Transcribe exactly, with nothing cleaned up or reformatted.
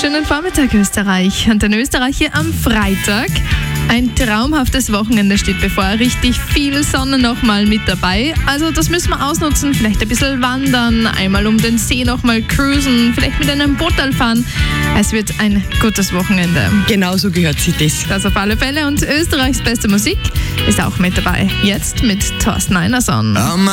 wunderschönen Vormittag, Österreich. Und in Österreich hier am Freitag. Ein traumhaftes Wochenende steht bevor. Richtig viel Sonne nochmal mit dabei. Also das müssen wir ausnutzen. Vielleicht ein bisschen wandern, einmal um den See nochmal cruisen, vielleicht mit einem Bootal fahren. Es wird ein gutes Wochenende. Genau so gehört sich das. Das auf alle Fälle. Und Österreichs beste Musik ist auch mit dabei. Jetzt mit Thorsten Einerson.